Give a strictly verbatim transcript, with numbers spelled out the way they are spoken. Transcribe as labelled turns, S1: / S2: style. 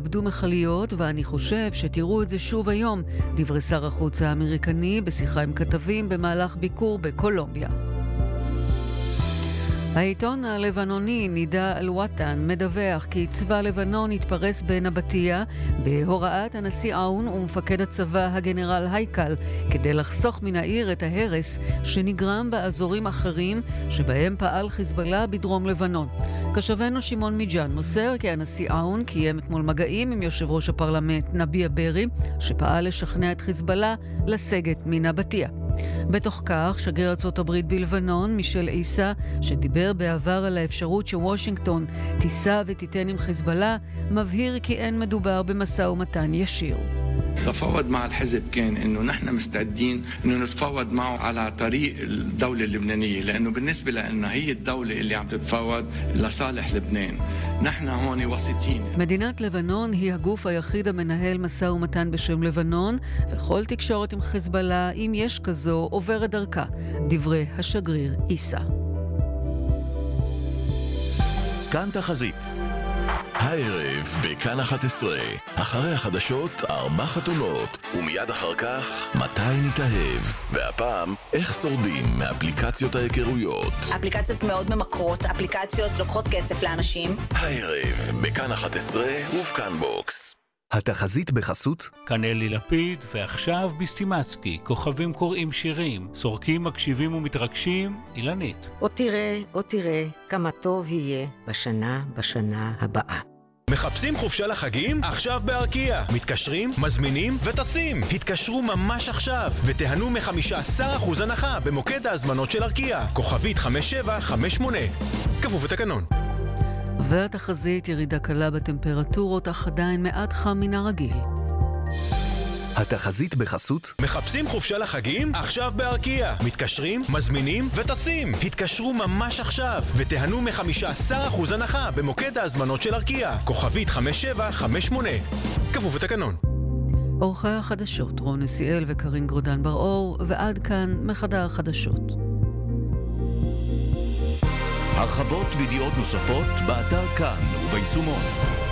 S1: יאבדו מחליות, ואני חושב שתראו את זה שוב היום, דברי שר החוץ האמריקני בשיחה עם כתבים במהלך ביקור בקולומביה. העיתון הלבנוני נידה אל-וטן מדווח כי צבא לבנון התפרס בנבטיה בהוראת הנשיא עאון ומפקד הצבא הגנרל הייקל כדי לחסוך מן העיר את ההרס שנגרם באזורים אחרים שבהם פעל חיזבאללה בדרום לבנון. כשבנו שמעון מיג'אן מוסר כי הנשיא עאון קיים אתמול מגעים עם יושב ראש הפרלמנט נביה ברי שפעל לשכנע את חיזבאללה לסגת מנבטיה. בתוך כך, שגריר ארצות הברית בלבנון, מישל עיסא, שדיבר בעבר על האפשרות שוושינגטון תיסע ותיתן עם חיזבאללה, מבהיר כי אין מדובר במשא ומתן ישיר.
S2: تفاوض مع الحزب كان انه نحن مستعدين انه نتفاوض معه على طريق الدولة اللبنانية لانه بالنسبة لنا هي الدولة اللي عم تتفاوض لصالح لبنان. نحن هون وسطين. מדינת לבנון היא הגוף היחיד המנהל משא ומתן בשם לבנון, וכל תקשורת עם חיזבאללה, אם יש כזו, עוברת דרכה. דברי השגריר עיסא.
S3: כאן תחזית. הערב בכאן אחת עשרה, אחרי החדשות ארבע חתונות, ומיד אחר כך מתי נתאהב, והפעם איך שורדים מאפליקציות ההיכרויות.
S4: אפליקציות מאוד ממכרות, אפליקציות לוקחות כסף לאנשים.
S3: הערב בכאן אחת עשרה ובכאן בוקס.
S5: התחזית בחסות
S6: כאן אלי לפיד, ועכשיו בסטימצקי, כוכבים קוראים שירים, סורקים מקשיבים ומתרגשים, אילנית.
S7: או תראה, או תראה, כמה טוב יהיה בשנה, בשנה הבאה.
S8: מחפשים חופשה לחגים? עכשיו בארקיע. מתקשרים, מזמינים וטסים. התקשרו ממש עכשיו ותיהנו מ-חמישה עשר אחוז הנחה במוקד ההזמנות של ארקיע. כוכבית חמש שבע חמש שמונה. כפוף לתקנון.
S1: והתחזית ירידה קלה בטמפרטורות, אך עדיין מעט חם מן הרגיל.
S5: התחזית בחסות
S8: מחפשים חופשה לחגים? עכשיו בארקיע. מתקשרים, מזמינים וטסים. התקשרו ממש עכשיו ותיהנו מ-חמישה עשר אחוז הנחה במוקד ההזמנות של ארקיע. כוכבית חמש שבע חמש שמונה. כפוף לתקנון.
S1: אורחי החדשות רון נסיאל וקרין גרודן בר-אור, ועד כאן מחדר החדשות.
S3: הרחבות וידיעות נוספות באתר כאן וביישומון.